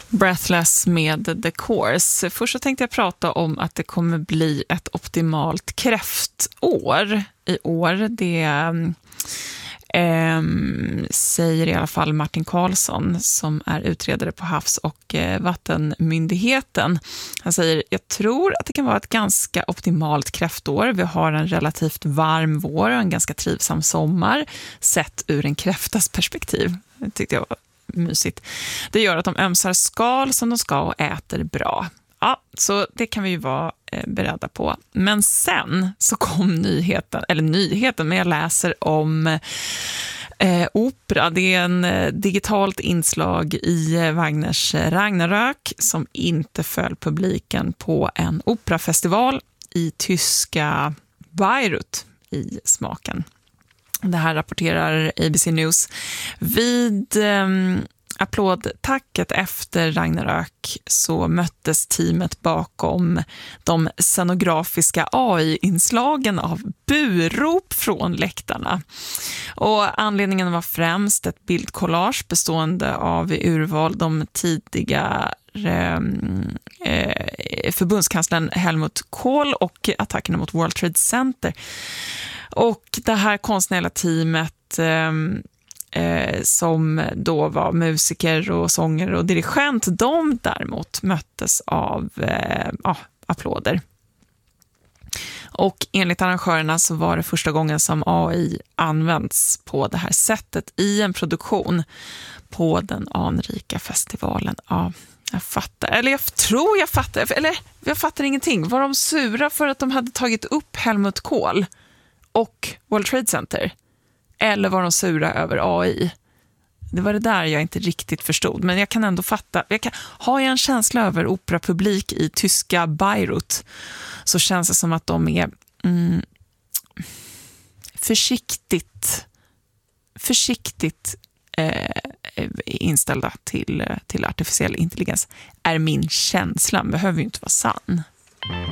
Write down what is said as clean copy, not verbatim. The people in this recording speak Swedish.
Breathless med The Course. Först så tänkte jag prata om att det kommer bli ett optimalt kräftår i år. Det säger i alla fall Martin Karlsson som är utredare på Havs- och vattenmyndigheten. Han säger, jag tror att det kan vara ett ganska optimalt kräftår. Vi har en relativt varm vår och en ganska trivsam sommar sett ur en kräftas perspektiv. Det tyckte jag var mysigt. Det gör att de ömsar skal som de ska och äter bra. Ja, så det kan vi ju vara beredda på. Men sen så kom nyheten, men jag läser om opera. Det är en digitalt inslag i Wagners Ragnarök som inte föll publiken på en operafestival i tyska Bayreuth i smaken. Det här rapporterar ABC News. Vid applådtacket efter Ragnarök så möttes teamet bakom de scenografiska AI-inslagen av burop från läktarna. Och anledningen var främst ett bildkollage bestående av urval de tidiga förbundskanslern Helmut Kohl och attackerna mot World Trade Center. Och det här konstnärliga teamet som då var musiker och sångare och dirigent, de däremot möttes av applåder. Och enligt arrangörerna så var det första gången som AI används på det här sättet i en produktion på den anrika festivalen. Ja, jag fattar. Eller jag tror jag fattar. Eller jag fattar ingenting. Var de sura för att de hade tagit upp Helmut Kohl och World Trade Center? Eller var de sura över AI? Det var det där jag inte riktigt förstod. Men jag kan ändå fatta. Har jag en känsla över operapublik i tyska Bayreuth så känns det som att de är försiktigt inställda till artificiell intelligens. Är min känsla. Behöver ju inte vara sann.